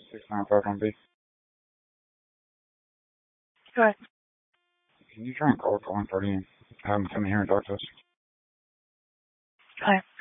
6951B. Go ahead. Can you try and call 130 and have them come in here and talk to us? Hi.